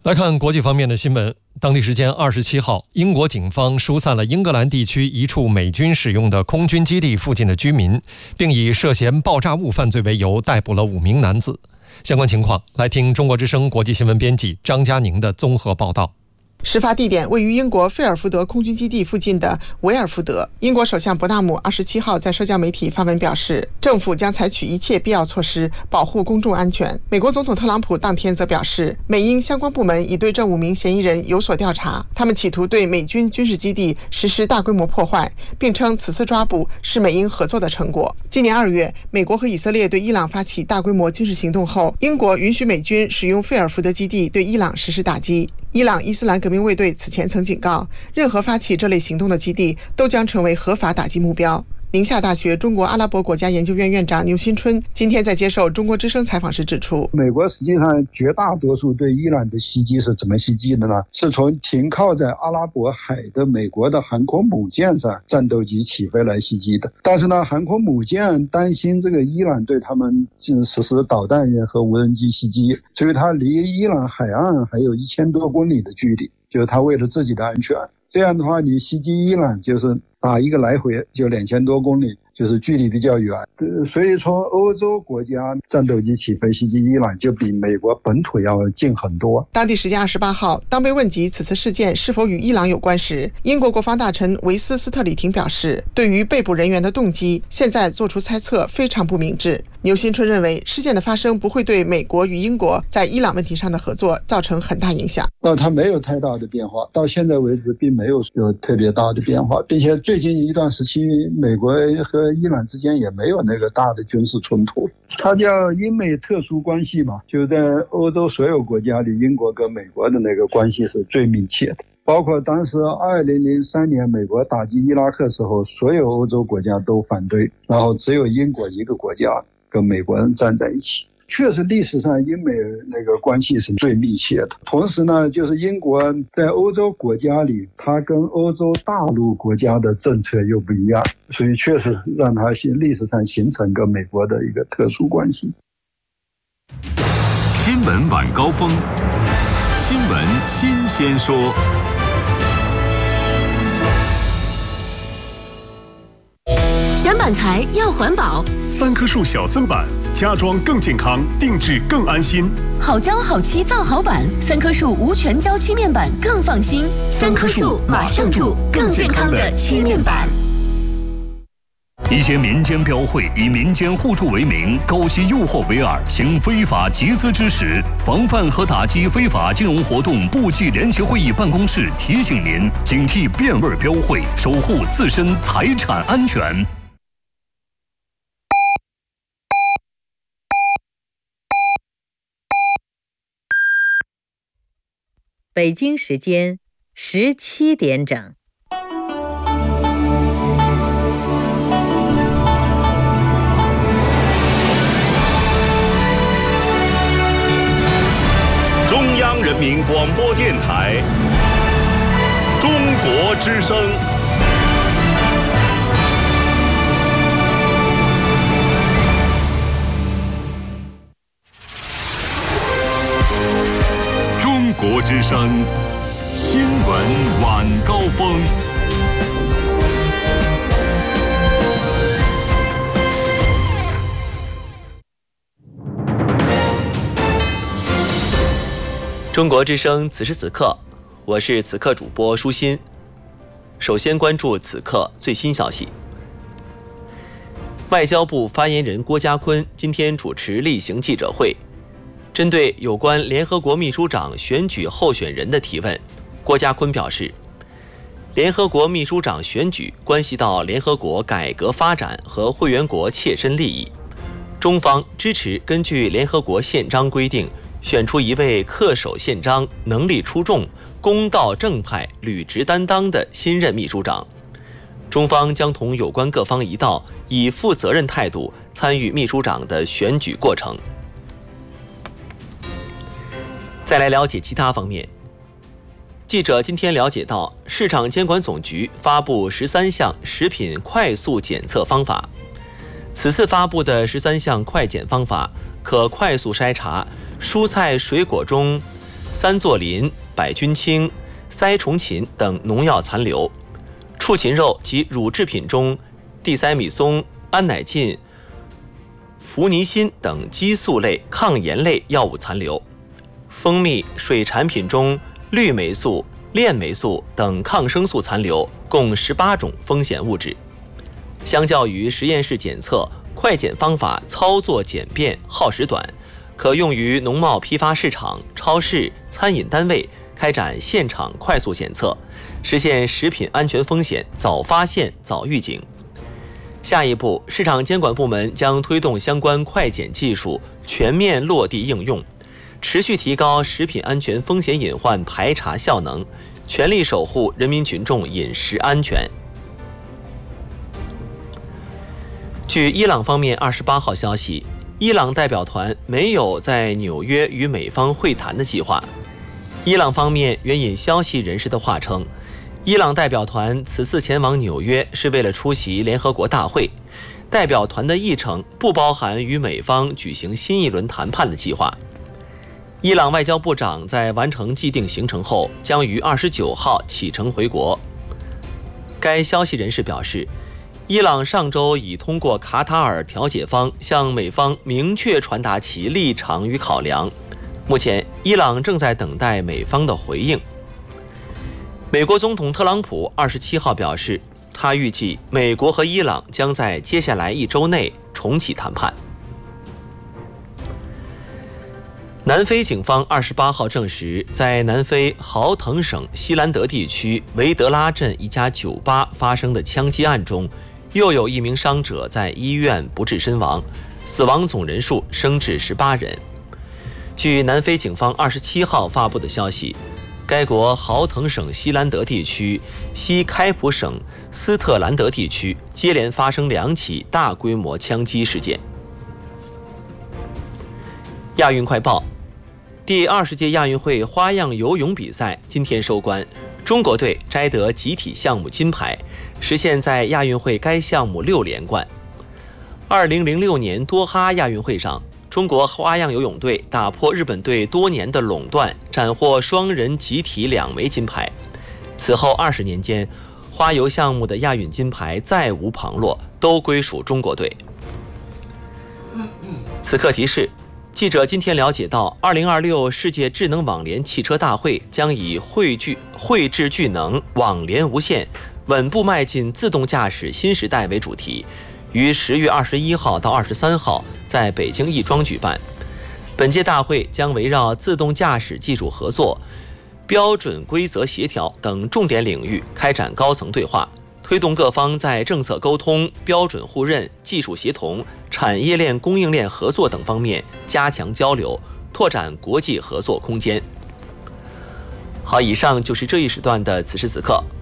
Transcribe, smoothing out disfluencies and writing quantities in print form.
来看国际方面的新闻。当地时间27号，英国警方疏散了英格兰地区一处美军使用的空军基地附近的居民，并以涉嫌爆炸物犯罪为由逮捕了5名男子。相关情况，来听中国之声国际新闻编辑张佳宁的综合报道。 事发地点位于英国费尔福德空军基地附近的维尔福德。英国首相伯纳姆27号在社交媒体发文表示，政府将采取一切必要措施保护公众安全。美国总统特朗普当天则表示，美英相关部门已对这5名嫌疑人有所调查，他们企图对美军军事基地实施大规模破坏，并称此次抓捕是美英合作的成果。今年2月，美国和以色列对伊朗发起大规模军事行动后，英国允许美军使用费尔福德基地对伊朗实施打击。伊朗伊斯兰革命卫队此前曾警告，任何发起这类行动的基地都将成为合法打击目标。宁夏大学中国阿拉伯国家研究院院长牛新春今天在接受中国之声采访时指出， 美国实际上绝大多数对伊朗的袭击是怎么袭击的呢？是从停靠在阿拉伯海的美国的航空母舰上战斗机起飞来袭击的。但是呢，航空母舰担心这个伊朗对他们实施导弹和无人机袭击，所以它离伊朗海岸还有1000多公里的距离，就是它为了自己的安全。这样的话，你袭击伊朗就是打一个来回就2000多公里，就是距离比较远。所以从欧洲国家战斗机起飞袭击伊朗就比美国本土要近很多。 当地时间28号，当被问及此次事件是否与伊朗有关时，英国国防大臣维斯斯特里廷表示，对于被捕人员的动机，现在做出猜测非常不明智。牛新春认为，事件的发生不会对美国与英国在伊朗问题上的合作造成很大影响。 它没有太大的变化，到现在为止并没有特别大的变化，并且最近一段时期，美国和伊朗之间也没有那个大的军事冲突。它叫英美特殊关系嘛，就在欧洲所有国家里，英国跟美国的那个关系是最密切的。包括当时2003年美国打击伊拉克时候，所有欧洲国家都反对，然后只有英国一个国家跟美国人站在一起。确实历史上英美那个关系是最密切的。同时呢，就是英国在欧洲国家里，它跟欧洲大陆国家的政策又不一样，所以确实让它历史上形成跟美国的一个特殊关系。 新闻晚高峰，新闻新鲜说。 选板材要环保 ，3棵树小色板，家装更健康，定制更安心。 好胶好漆造好板，3棵树无全胶漆面板更放心。3棵树马上住更健康的漆面板。 一些民间标会以民间互助为名，勾结诱惑为饵，行非法集资之实。防范和打击非法金融活动部际联席会议办公室提醒您：警惕变味标会，守护自身财产安全。 北京时间17点整。 中央人民广播电台，中国之声。 中国之声新闻晚高峰。 中国之声此时此刻，我是此刻主播舒心。首先关注此刻最新消息。外交部发言人郭家坤今天主持例行记者会，针对有关联合国秘书长选举候选人的提问，郭家坤表示，联合国秘书长选举关系到联合国改革发展和会员国切身利益，中方支持根据联合国宪章规定选出一位恪守宪章、能力出众、公道正派、履职担当的新任秘书长。中方将同有关各方一道，以负责任态度参与秘书长的选举过程。再来了解其他方面。记者今天了解到，市场监管总局发布13项食品快速检测方法。此次发布的13项快检方法可快速筛查蔬菜水果中三唑林、百菌清、塞虫嗪等农药残留，畜禽肉及乳制品中地塞米松、安乃近、氟尼辛等激素类、抗炎类药物残留，蜂蜜、水产品中氯霉素、链霉素等抗生素残留，共18种风险物质。相较于实验室检测，快检方法操作简便、耗时短，可用于农贸批发市场、超市、餐饮单位开展现场快速检测，实现食品安全风险早发现、早预警。下一步，市场监管部门将推动相关快检技术全面落地应用，持续提高食品安全风险隐患排查效能，全力守护人民群众饮食安全。据伊朗方面28号消息，伊朗代表团没有在纽约与美方会谈的计划。伊朗方面援引消息人士的话称，伊朗代表团此次前往纽约是为了出席联合国大会，代表团的议程不包含与美方举行新一轮谈判的计划。伊朗外交部长在完成既定行程后，将于29号启程回国。该消息人士表示，伊朗上周已通过卡塔尔调解方向美方明确传达其立场与考量，目前伊朗正在等待美方的回应。美国总统特朗普27号表示，他预计美国和伊朗将在接下来1周内重启谈判。南非警方28号证实，在南非豪腾省西兰德地区维德拉镇一家酒吧发生的枪击案中，又有1名伤者在医院不治身亡，死亡总人数升至18人。据南非警方27号发布的消息，该国豪腾省西兰德地区、西开普省斯特兰德地区接连发生2起大规模枪击事件。亚运快报：第20届亚运会花样游泳比赛今天收官，中国队摘得集体项目金牌，实现在亚运会该项目6连冠。2006年多哈亚运会上，中国花样游泳队打破日本队多年的垄断，斩获双人集体2枚金牌。此后20年间，花游项目的亚运金牌再无旁落，都归属中国队。此刻提示：记者今天了解到，2026世界智能网联汽车大会将以汇智聚能、网联无线、稳步迈进自动驾驶新时代为主题，于10月21号到23号在北京亦庄举办。本届大会将围绕自动驾驶技术合作、标准规则协调等重点领域开展高层对话，推动各方在政策沟通、标准互认、技术协同、产业链供应链合作等方面加强交流，拓展国际合作空间。好，以上就是这一时段的此时此刻。